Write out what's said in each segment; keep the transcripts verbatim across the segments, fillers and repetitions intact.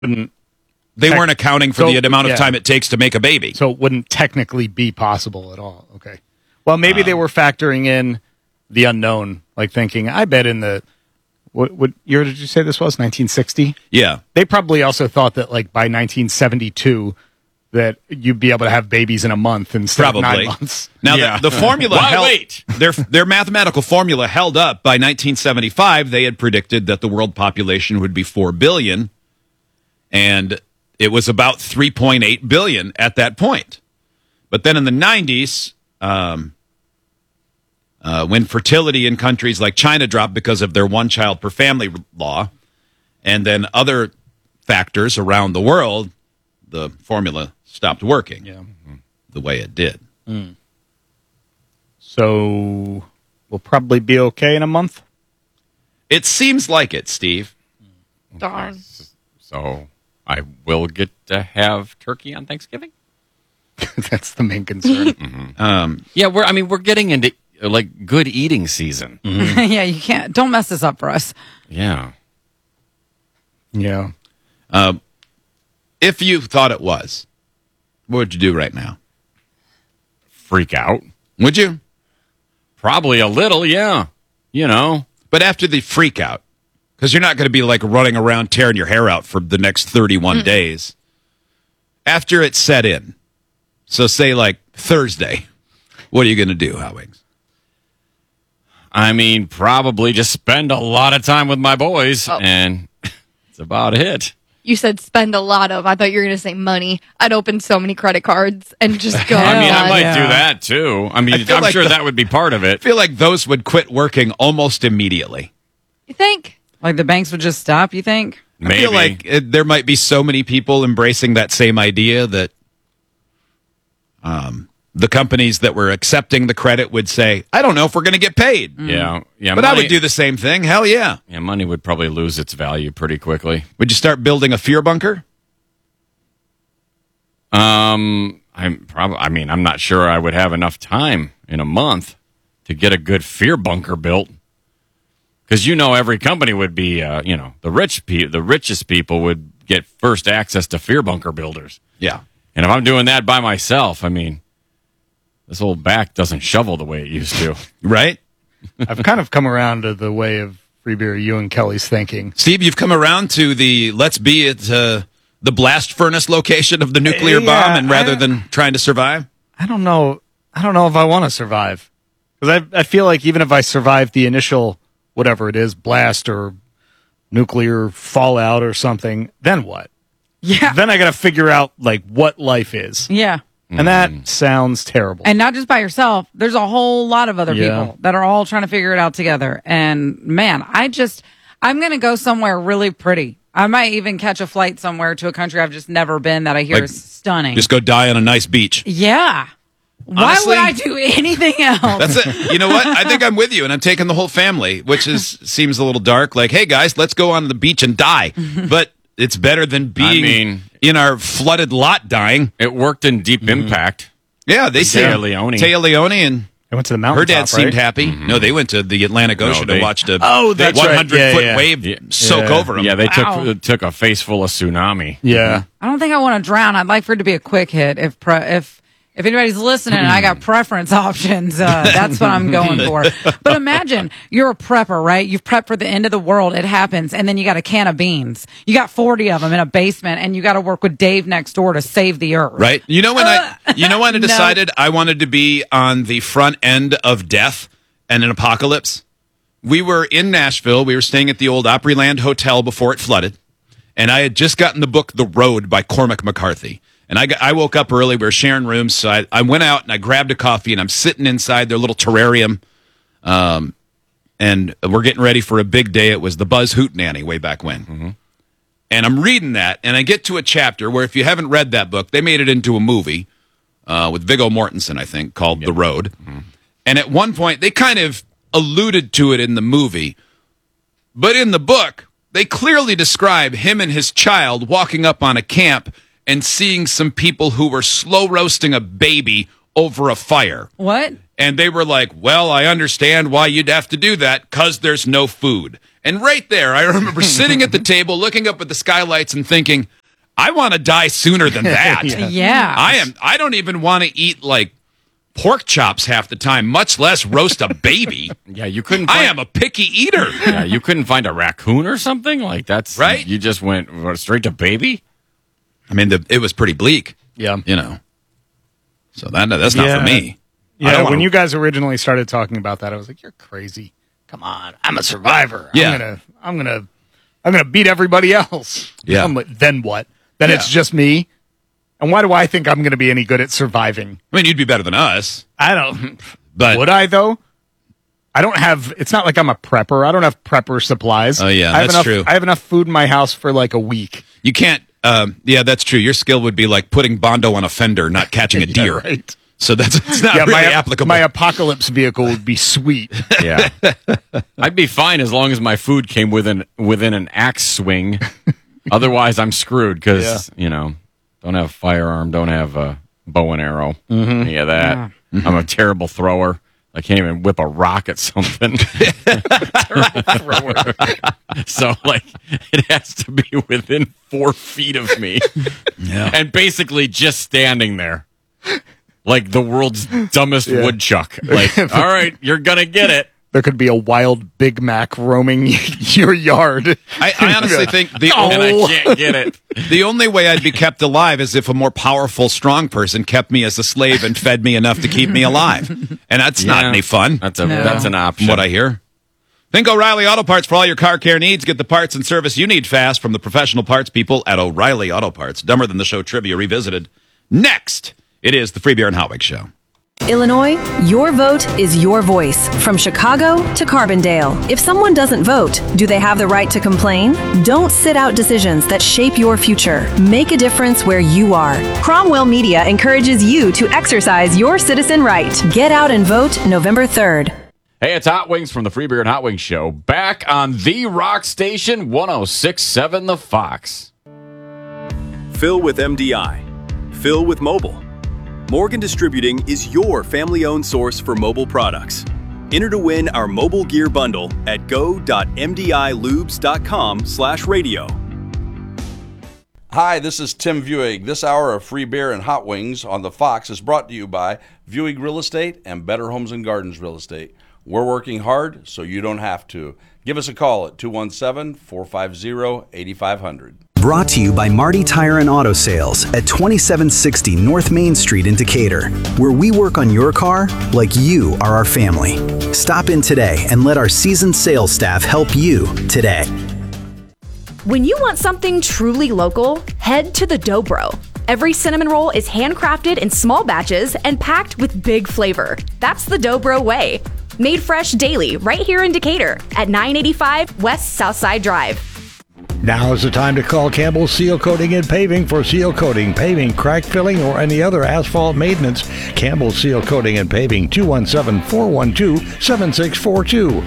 wouldn't They tec- weren't accounting for so, the amount of yeah. time it takes to make a baby. So it wouldn't technically be possible at all. Okay. Well, maybe Um, they were factoring in the unknown, like thinking, I bet in the, what, what year did you say this was? nineteen sixty? Yeah. They probably also thought that like by nineteen seventy-two that you'd be able to have babies in a month instead Probably. of nine months. Now, Yeah. the, the formula Why held, wait? their their mathematical formula held up. By nineteen seventy-five, they had predicted that the world population would be four billion, and it was about three point eight billion at that point. But then in the nineties, um, uh, when fertility in countries like China dropped because of their one child per family law, and then other factors around the world, the formula stopped working Yeah. the way it did. So we'll probably be okay in a month. It seems like it, Steve. Darn. So I will get to have turkey on Thanksgiving. That's the main concern. Um, Yeah, we're. I mean, we're getting into uh, like good eating season. Yeah, you can't. Don't mess this up for us. Yeah. Yeah. uh, if you thought it was, what would you do right now? Freak out. Would you? Probably a little. Yeah. You know. But after the freak out, because you're not going to be like running around tearing your hair out for the next thirty-one days. After it set in, so say like Thursday, what are you going to do, Howings? I mean, probably just spend a lot of time with my boys, Oh. and it's about it. You said spend a lot of. I thought you were going to say money. I'd open so many credit cards and just go. I mean, I nuts. might yeah. do that too. I mean, I feel I'm like sure the- that would be part of I it. feel like those would quit working almost immediately. You think? Like the banks would just stop, you think? Maybe. I feel like uh, there might be so many people embracing that same idea that um, the companies that were accepting the credit would say, I don't know if we're going to get paid. yeah, yeah. But I money, would do the same thing. Hell yeah. Yeah, money would probably lose its value pretty quickly. Would you start building a fear bunker? Um, I'm probably. I mean, I'm not sure I would have enough time in a month to get a good fear bunker built. Because you know, every company would be, uh, you know, the rich, pe- the richest people would get first access to fear bunker builders. Yeah. And if I'm doing that by myself, I mean, this old back doesn't shovel the way it used to. Right? I've kind of come around to the way of free beer you and Kelly's thinking. Steve, you've come around to the let's be at uh, the blast furnace location of the nuclear Yeah, bomb, and rather I- than trying to survive. I don't know. I don't know if I want to survive because I I feel like even if I survive the initial whatever it is blast or nuclear fallout or something, then what? Yeah. Then I got to figure out like what life is, Yeah. and that sounds terrible. And not just by yourself. There's a whole lot of other Yeah. people that are all trying to figure it out together. And man, I just, I'm going to go somewhere really pretty. I might even catch a flight somewhere to a country I've just never been that I hear Like, is stunning. Just go die on a nice beach. yeah. Why Honestly, would I do anything else? That's it. You know what? I think I'm with you, and I'm taking the whole family, which is seems a little dark. Like, hey guys, let's go on the beach and die. But it's better than being mean- in our flooded lot dying. It worked in Deep Impact. Yeah, they Taya seem Leone. Taya Leone and I went to the her mountain. dad seemed happy. No, they went to the Atlantic Ocean they- and watched a Oh, that's right. one hundred Yeah, foot yeah. wave Yeah. soak Yeah. over them. Yeah, they Wow. took took a face full of tsunami. Yeah. I don't think I want to drown. I'd like for it to be a quick hit. If pre- if if anybody's listening, and I got preference options. Uh, that's what I'm going for. But imagine you're a prepper, right? You've prepped for the end of the world. It happens, and then you got a can of beans. You got forty of them in a basement, and you got to work with Dave next door to save the earth. Right? You know when I you know when I No. decided I wanted to be on the front end of death and an apocalypse? We were in Nashville. We were staying at the old Opryland Hotel before it flooded. And I had just gotten the book The Road by Cormac McCarthy. And I, got, I woke up early. We were sharing rooms. So I, I went out and I grabbed a coffee and I'm sitting inside their little terrarium. Um, and we're getting ready for a big day. It was the Buzz Hootenanny way back when. And I'm reading that, and I get to a chapter where, if you haven't read that book, they made it into a movie uh, with Viggo Mortensen, I think, called The Road. And at one point, they kind of alluded to it in the movie. But in the book, they clearly describe him and his child walking up on a camp and seeing some people who were slow roasting a baby over a fire. What? And they were like, well, I understand why you'd have to do that, because there's no food. And right there, I remember sitting at the table, looking up at the skylights and thinking, I want to die sooner than that. Yeah. yeah. I am. I don't even want to eat, like, pork chops half the time, much less roast a baby. Yeah, you couldn't. I Find, am a picky eater. Yeah, you couldn't find a raccoon or something like that's right. You just went straight to baby. I mean, the, it was pretty bleak. Yeah. You know. So that that's not Yeah. for me. I Yeah, don't when wanna- you guys originally started talking about that, I was like, "You're crazy! Come on, I'm a survivor. Yeah. I'm gonna, I'm gonna, I'm gonna beat everybody else." Yeah. I'm like, then what? Then Yeah. it's just me. And why do I think I'm gonna be any good at surviving? I mean, you'd be better than us. I don't. But- would I though? I don't have. It's not like I'm a prepper. I don't have prepper supplies. Oh, yeah, I have that's enough, true. I have enough food in my house for like a week. You can't. Um, yeah, that's true. Your skill would be like putting Bondo on a fender, not catching a Yeah, deer. right. So that's it's not Yeah, really my applicable. my apocalypse vehicle would be sweet. Yeah, I'd be fine as long as my food came within within an axe swing. Otherwise, I'm screwed because you know, don't have a firearm, don't have a bow and arrow, any of that. I'm a terrible thrower. I can't even whip a rock at something. So, like, it has to be within four feet of me, Yeah. and basically just standing there, like the world's dumbest Yeah. woodchuck. Like, all right, you're gonna get it. There could be a wild Big Mac roaming your yard. I, I honestly think the Oh. And I can't get it. the only way I'd be kept alive is if a more powerful, strong person kept me as a slave and fed me enough to keep me alive. And that's not Yeah. any fun. That's a No. that's an option. From what I hear. Think O'Reilly Auto Parts for all your car care needs. Get the parts and service you need fast from the professional parts people at O'Reilly Auto Parts. Dumber Than the Show Trivia Revisited. Next, it is the Free Beer and Hot Wings Show. Illinois, your vote is your voice. From Chicago to Carbondale. If someone doesn't vote, do they have the right to complain? Don't sit out decisions that shape your future. Make a difference where you are. Cromwell Media encourages you to exercise your citizen right. Get out and vote November third. Hey, it's Hot Wings from the Free Beer and Hot Wings Show. Back on the rock station, one oh six point seven The Fox. Fill with M D I. Fill with mobile. Morgan Distributing is your family-owned source for mobile products. Enter to win our mobile gear bundle at go.mdilubes.com slash radio. Hi, this is Tim Viewing. This hour of Free Beer and Hot Wings on the Fox is brought to you by Viewing Real Estate and Better Homes and Gardens Real Estate. We're working hard so you don't have to. Give us a call at two one seven, four five zero, eight five zero zero. Brought to you by Marty Tire and Auto Sales at twenty-seven sixty North Main Street in Decatur, where we work on your car like you are our family. Stop in today and let our seasoned sales staff help you today. When you want something truly local, head to the Dobro. Every cinnamon roll is handcrafted in small batches and packed with big flavor. That's the Dobro way. Made fresh daily right here in Decatur at nine eighty-five West Southside Drive. Now is the time to call Campbell Seal Coating and Paving for seal coating, paving, crack filling, or any other asphalt maintenance. Campbell Seal Coating and Paving, two one seven, four one two, seven six four two.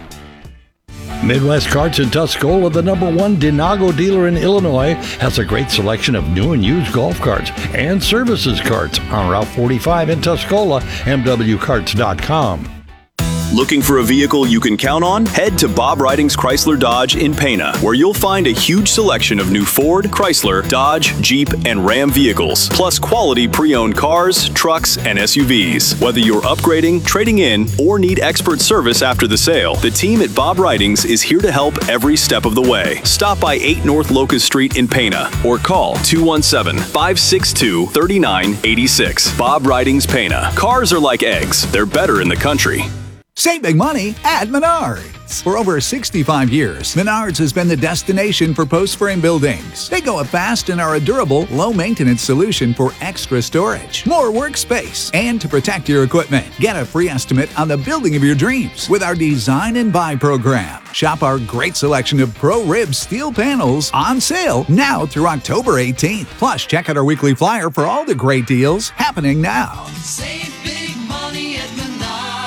Midwest Carts in Tuscola, the number one Dinago dealer in Illinois, has a great selection of new and used golf carts and services carts on Route forty-five in Tuscola, m w carts dot com. Looking for a vehicle you can count on? Head to Bob Ridings Chrysler Dodge in Pana, where you'll find a huge selection of new Ford, Chrysler, Dodge, Jeep, and Ram vehicles, plus quality pre-owned cars, trucks, and S U Vs. Whether you're upgrading, trading in, or need expert service after the sale, the team at Bob Ridings is here to help every step of the way. Stop by eight North Locust Street in Pana or call two one seven, five six two, three nine eight six. Bob Ridings Pana. Cars are like eggs. They're better in the country. Save big money at Menards. For over sixty-five years, Menards has been the destination for post-frame buildings. They go up fast and are a durable, low-maintenance solution for extra storage, more workspace, and to protect your equipment. Get a free estimate on the building of your dreams with our Design and Buy program. Shop our great selection of Pro-Rib steel panels on sale now through October eighteenth. Plus, check out our weekly flyer for all the great deals happening now. Save big money at Menards.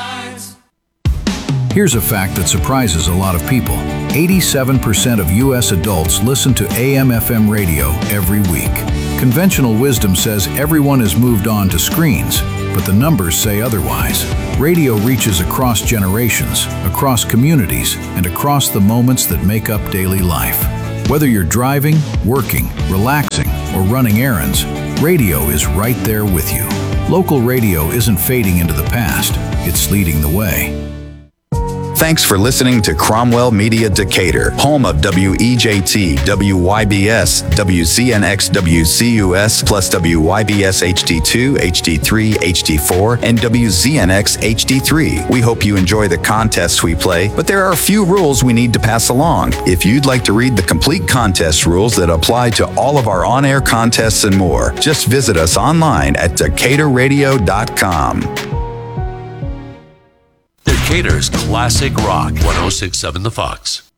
Here's a fact that surprises a lot of people. eighty-seven percent of U S adults listen to A M F M radio every week. Conventional wisdom says everyone has moved on to screens, but the numbers say otherwise. Radio reaches across generations, across communities, and across the moments that make up daily life. Whether you're driving, working, relaxing, or running errands, radio is right there with you. Local radio isn't fading into the past, it's leading the way. Thanks for listening to Cromwell Media Decatur, home of W E J T, W Y B S, W Z N X, W C U S, plus W Y B S H D two, H D three, H D four, and W Z N X H D three. We hope you enjoy the contests we play, but there are a few rules we need to pass along. If you'd like to read the complete contest rules that apply to all of our on-air contests and more, just visit us online at decatur radio dot com. Decatur's classic rock, one oh six point seven The Fox.